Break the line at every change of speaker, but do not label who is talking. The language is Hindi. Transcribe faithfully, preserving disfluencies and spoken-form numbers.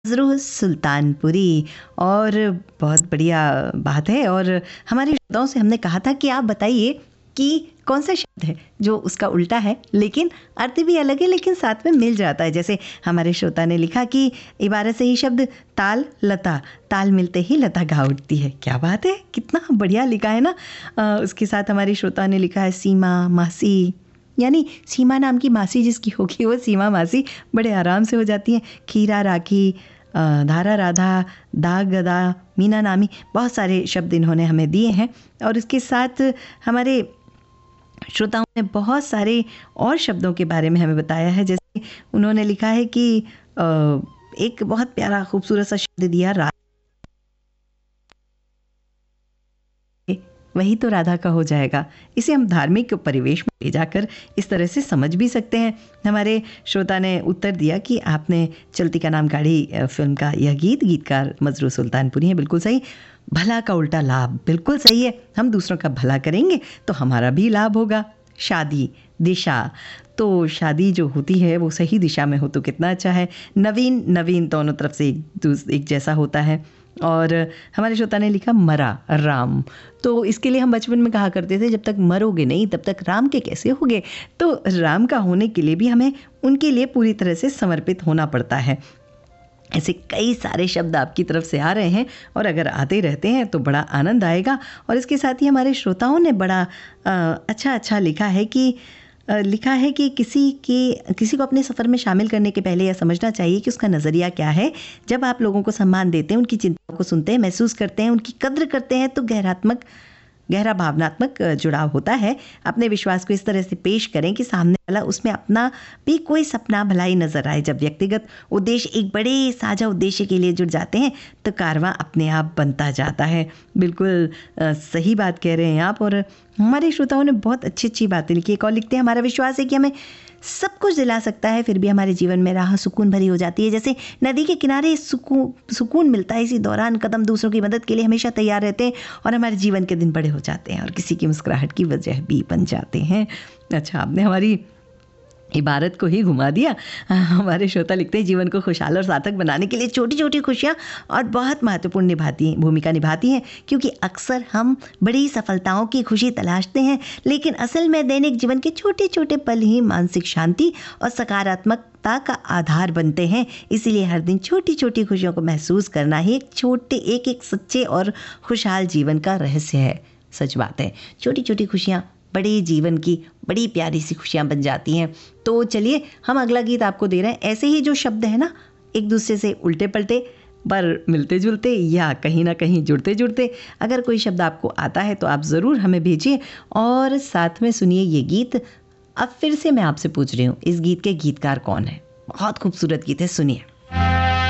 मजरूह सुल्तानपुरी। और बहुत बढ़िया बात है। और हमारे श्रोताओं से हमने कहा था कि आप बताइए कि कौन सा शब्द है जो उसका उल्टा है लेकिन अर्थ भी अलग है लेकिन साथ में मिल जाता है। जैसे हमारे श्रोता ने लिखा कि इबारत से ही शब्द ताल लता, ताल मिलते ही लता गा उठती है। क्या बात है, कितना बढ़िया लिखा है ना। आ, उसके साथ हमारी श्रोता ने लिखा है सीमा मासी, यानी सीमा नाम की मासी जिसकी होगी वो सीमा मासी बड़े आराम से हो जाती हैं। खीरा राखी, अ, धारा राधा, दाग गदा, मीना नामी, बहुत सारे शब्द इन्होंने हमें दिए हैं। और इसके साथ हमारे श्रोताओं ने बहुत सारे और शब्दों के बारे में हमें बताया है। जैसे उन्होंने लिखा है कि अ, एक बहुत प्यारा खूबसूरत सा शब्द दिया, रा वही तो राधा का हो जाएगा। इसे हम धार्मिक परिवेश में ले जाकर इस तरह से समझ भी सकते हैं। हमारे श्रोता ने उत्तर दिया कि आपने चलती का नाम गाड़ी फिल्म का यह गीत, गीतकार मजरूह सुल्तानपुरी है। बिल्कुल सही। भला का उल्टा लाभ, बिल्कुल सही है। हम दूसरों का भला करेंगे तो हमारा भी लाभ होगा। शादी, दिशा, तो शादी जो होती है वो सही दिशा में हो तो कितना अच्छा है। नवीन, नवीन दोनों तरफ से एक, एक जैसा होता है। और हमारे श्रोता ने लिखा मरा राम, तो इसके लिए हम बचपन में कहा करते थे जब तक मरोगे नहीं तब तक राम के कैसे होगे। तो राम का होने के लिए भी हमें उनके लिए पूरी तरह से समर्पित होना पड़ता है। ऐसे कई सारे शब्द आपकी तरफ से आ रहे हैं और अगर आते रहते हैं तो बड़ा आनंद आएगा। और इसके साथ ही हमारे श्रोताओं ने बड़ा आ, अच्छा अच्छा लिखा है कि लिखा है कि किसी के किसी को अपने सफ़र में शामिल करने के पहले यह समझना चाहिए कि उसका नज़रिया क्या है। जब आप लोगों को सम्मान देते हैं, उनकी चिंताओं को सुनते हैं, महसूस करते हैं, उनकी कद्र करते हैं तो गहरात्मक गहरा भावनात्मक जुड़ाव होता है। अपने विश्वास को इस तरह से पेश करें कि सामने वाला उसमें अपना भी कोई सपना भलाई नजर आए। जब व्यक्तिगत उद्देश्य एक बड़े साझा उद्देश्य के लिए जुड़ जाते हैं तो कारवां अपने आप बनता जाता है। बिल्कुल आ, सही बात कह रहे हैं आप। और हमारे श्रोताओं ने बहुत अच्छी अच्छी बातें लिखी। एक और लिखते हैं, हमारा विश्वास है कि हमें सब कुछ दिला सकता है फिर भी हमारे जीवन में राह सुकून भरी हो जाती है। जैसे नदी के किनारे सुकून सुकून मिलता है, इसी दौरान कदम दूसरों की मदद के लिए हमेशा तैयार रहते हैं और हमारे जीवन के दिन बड़े हो जाते हैं और किसी की मुस्कुराहट की वजह भी बन जाते हैं। अच्छा, आपने हमारी इबारत को ही घुमा दिया। हमारे श्रोता लिखते हैं जीवन को खुशहाल और सार्थक बनाने के लिए छोटी छोटी खुशियाँ और बहुत महत्वपूर्ण निभाती भूमिका निभाती हैं, क्योंकि अक्सर हम बड़ी सफलताओं की खुशी तलाशते हैं लेकिन असल में दैनिक जीवन के छोटे छोटे पल ही मानसिक शांति और सकारात्मकता का आधार बनते हैं। इसीलिए हर दिन छोटी छोटी खुशियों को महसूस करना ही एक छोटे एक एक सच्चे और खुशहाल जीवन का रहस्य है। सच बात है, छोटी छोटी खुशियाँ बड़े जीवन की बड़ी प्यारी सी खुशियाँ बन जाती हैं। तो चलिए हम अगला गीत आपको दे रहे हैं। ऐसे ही जो शब्द है ना, एक दूसरे से उल्टे पलटे पर मिलते जुलते या कहीं ना कहीं जुड़ते जुड़ते, अगर कोई शब्द आपको आता है तो आप ज़रूर हमें भेजिए और साथ में सुनिए ये गीत। अब फिर से मैं आपसे पूछ रही हूँ, इस गीत के गीतकार कौन है? बहुत खूबसूरत गीत है, सुनिए।